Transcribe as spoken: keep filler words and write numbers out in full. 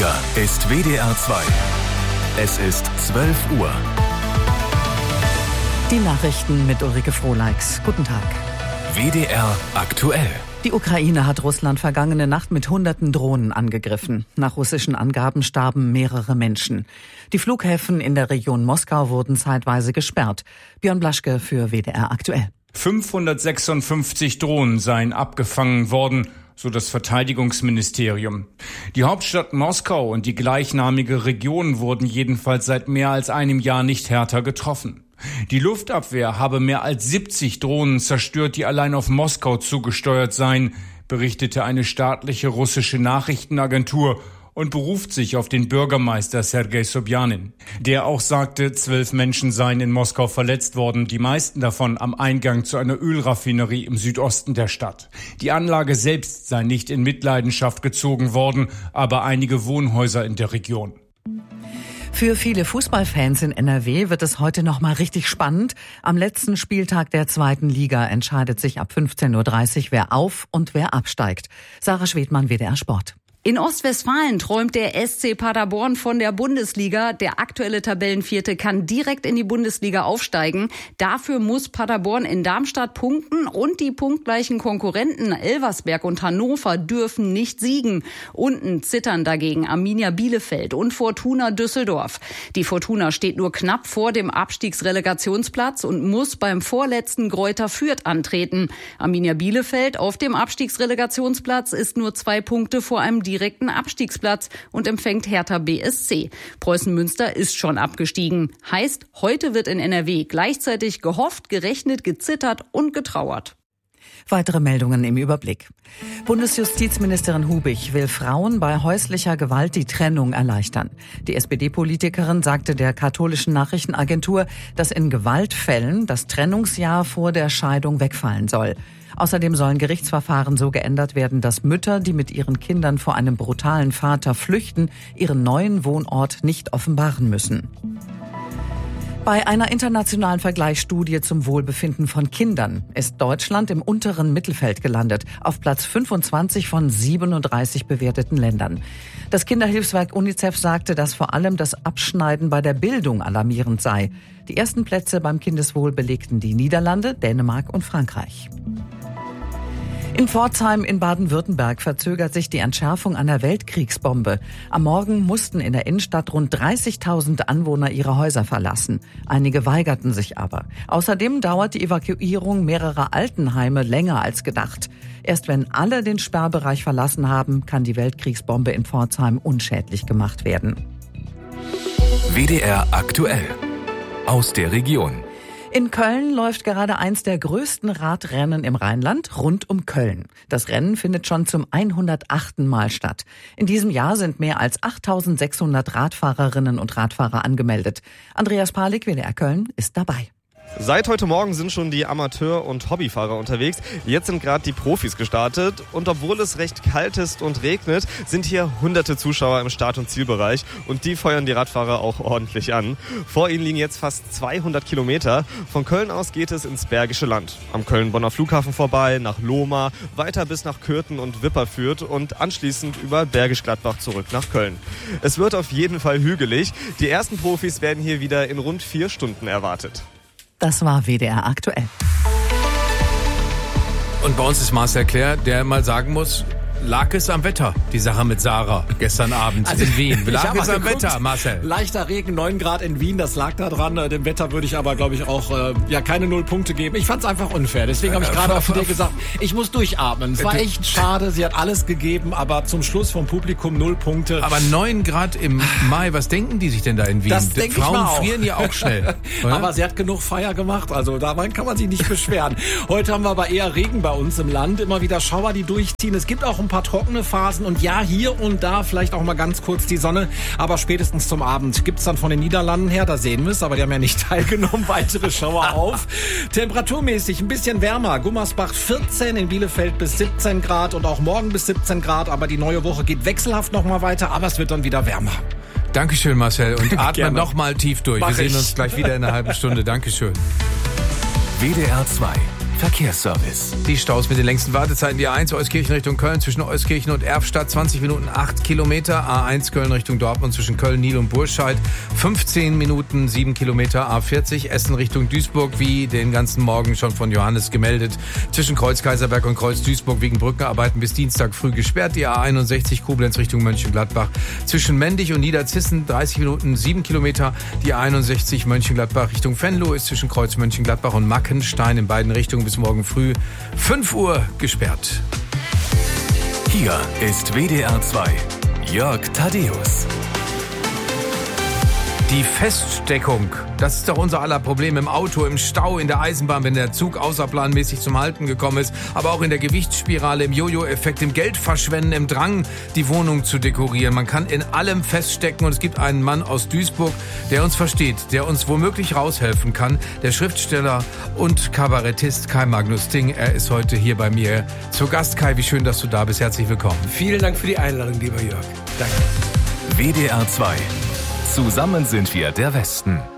Hier ist W D R zwei. Es ist zwölf Uhr. Die Nachrichten mit Ulrike Frohleix. Guten Tag. W D R aktuell. Die Ukraine hat Russland vergangene Nacht mit hunderten Drohnen angegriffen. Nach russischen Angaben starben mehrere Menschen. Die Flughäfen in der Region Moskau wurden zeitweise gesperrt. Björn Blaschke für W D R aktuell. fünfhundertsechsundfünfzig Drohnen seien abgefangen worden, so das Verteidigungsministerium. Die Hauptstadt Moskau und die gleichnamige Region wurden jedenfalls seit mehr als einem Jahr nicht härter getroffen. Die Luftabwehr habe mehr als siebzig Drohnen zerstört, die allein auf Moskau zugesteuert seien, berichtete eine staatliche russische Nachrichtenagentur und beruft sich auf den Bürgermeister Sergei Sobjanin. Der auch sagte, zwölf Menschen seien in Moskau verletzt worden, die meisten davon am Eingang zu einer Ölraffinerie im Südosten der Stadt. Die Anlage selbst sei nicht in Mitleidenschaft gezogen worden, aber einige Wohnhäuser in der Region. Für viele Fußballfans in N R W wird es heute noch mal richtig spannend. Am letzten Spieltag der zweiten Liga entscheidet sich ab fünfzehn Uhr dreißig, wer auf und wer absteigt. Sarah Schwedmann, W D R Sport. In Ostwestfalen träumt der S C Paderborn von der Bundesliga. Der aktuelle Tabellenvierte kann direkt in die Bundesliga aufsteigen. Dafür muss Paderborn in Darmstadt punkten und die punktgleichen Konkurrenten Elversberg und Hannover dürfen nicht siegen. Unten zittern dagegen Arminia Bielefeld und Fortuna Düsseldorf. Die Fortuna steht nur knapp vor dem Abstiegsrelegationsplatz und muss beim vorletzten Greuther Fürth antreten. Arminia Bielefeld auf dem Abstiegsrelegationsplatz ist nur zwei Punkte vor einem direkten Abstiegsplatz und empfängt Hertha B S C. Preußen Münster ist schon abgestiegen. Heißt, heute wird in N R W gleichzeitig gehofft, gerechnet, gezittert und getrauert. Weitere Meldungen im Überblick. Bundesjustizministerin Hubich will Frauen bei häuslicher Gewalt die Trennung erleichtern. Die S P D-Politikerin sagte der katholischen Nachrichtenagentur, dass in Gewaltfällen das Trennungsjahr vor der Scheidung wegfallen soll. Außerdem sollen Gerichtsverfahren so geändert werden, dass Mütter, die mit ihren Kindern vor einem brutalen Vater flüchten, ihren neuen Wohnort nicht offenbaren müssen. Bei einer internationalen Vergleichsstudie zum Wohlbefinden von Kindern ist Deutschland im unteren Mittelfeld gelandet, auf Platz fünfundzwanzig von siebenunddreißig bewerteten Ländern. Das Kinderhilfswerk UNICEF sagte, dass vor allem das Abschneiden bei der Bildung alarmierend sei. Die ersten Plätze beim Kindeswohl belegten die Niederlande, Dänemark und Frankreich. In Pforzheim in Baden-Württemberg verzögert sich die Entschärfung einer Weltkriegsbombe. Am Morgen mussten in der Innenstadt rund dreißigtausend Anwohner ihre Häuser verlassen. Einige weigerten sich aber. Außerdem dauert die Evakuierung mehrerer Altenheime länger als gedacht. Erst wenn alle den Sperrbereich verlassen haben, kann die Weltkriegsbombe in Pforzheim unschädlich gemacht werden. W D R aktuell. Aus der Region. In Köln läuft gerade eins der größten Radrennen im Rheinland rund um Köln. Das Rennen findet schon zum hundertachten Mal statt. In diesem Jahr sind mehr als achttausendsechshundert Radfahrerinnen und Radfahrer angemeldet. Andreas Palik, W D R Köln, ist dabei. Seit heute Morgen sind schon die Amateur- und Hobbyfahrer unterwegs. Jetzt sind gerade die Profis gestartet. Und obwohl es recht kalt ist und regnet, sind hier hunderte Zuschauer im Start- und Zielbereich. Und die feuern die Radfahrer auch ordentlich an. Vor ihnen liegen jetzt fast zweihundert Kilometer. Von Köln aus geht es ins Bergische Land. Am Köln-Bonner Flughafen vorbei, nach Lohmar, weiter bis nach Kürten und Wipperfürth und anschließend über Bergisch Gladbach zurück nach Köln. Es wird auf jeden Fall hügelig. Die ersten Profis werden hier wieder in rund vier Stunden erwartet. Das war W D R aktuell. Und bei uns ist Marcel Claire, der mal sagen muss, lag es am Wetter, die Sache mit Sarah gestern Abend also in Wien. Lag es am geguckt, Wetter, Marcel? Leichter Regen, neun Grad in Wien, das lag da dran. Dem Wetter würde ich aber, glaube ich, auch äh, ja keine null Punkte geben. Ich fand es einfach unfair. Deswegen habe ich gerade auch zu dir gesagt, ich muss durchatmen. Es war echt schade, sie hat alles gegeben, aber zum Schluss vom Publikum null Punkte. Aber neun Grad im Mai, was denken die sich denn da in Wien? Das denke ich mal auch. Frauen frieren ja auch schnell. Aber sie hat genug Feier gemacht, also daran kann man sich nicht beschweren. Heute haben wir aber eher Regen bei uns im Land. Immer wieder Schauer, die durchziehen. Es gibt auch ein paar trockene Phasen. Und ja, hier und da vielleicht auch mal ganz kurz die Sonne. Aber spätestens zum Abend gibt's dann von den Niederlanden her, da sehen wir es, aber die haben ja nicht teilgenommen, weitere Schauer auf. Temperaturmäßig ein bisschen wärmer. Gummersbach vierzehn, in Bielefeld bis siebzehn Grad und auch morgen bis siebzehn Grad. Aber die neue Woche geht wechselhaft noch mal weiter, aber es wird dann wieder wärmer. Dankeschön, Marcel. Und atme noch mal tief durch. Mach wir sehen ich. uns gleich wieder in einer halben Stunde. Dankeschön. W D R zwei. Verkehrsservice. Die Staus mit den längsten Wartezeiten. Die A eins Euskirchen Richtung Köln zwischen Euskirchen und Erfstadt. zwanzig Minuten, acht Kilometer. A eins Köln Richtung Dortmund zwischen Köln, Niel und Burscheid. fünfzehn Minuten, sieben Kilometer. A vierzig Essen Richtung Duisburg, wie den ganzen Morgen schon von Johannes gemeldet. Zwischen Kreuz Kaiserberg und Kreuz Duisburg wegen Brückenarbeiten bis Dienstag früh gesperrt. Die A einundsechzig Koblenz Richtung Mönchengladbach. Zwischen Mendig und Niederzissen dreißig Minuten, sieben Kilometer. Die A einundsechzig Mönchengladbach Richtung Venlo ist zwischen Kreuz Mönchengladbach und Mackenstein in beiden Richtungen bis morgen früh fünf Uhr gesperrt. Hier ist W D R zwei. Jörg Thaddeus. Die Feststeckung, das ist doch unser aller Problem im Auto, im Stau, in der Eisenbahn, wenn der Zug außerplanmäßig zum Halten gekommen ist, aber auch in der Gewichtsspirale, im Jojo-Effekt, im Geldverschwenden, im Drang, die Wohnung zu dekorieren. Man kann in allem feststecken und es gibt einen Mann aus Duisburg, der uns versteht, der uns womöglich raushelfen kann, der Schriftsteller und Kabarettist Kai Magnus Ting. Er ist heute hier bei mir zu Gast. Kai, wie schön, dass du da bist. Herzlich willkommen. Vielen Dank für die Einladung, lieber Jörg. Danke. W D R zwei. Zusammen sind wir der Westen.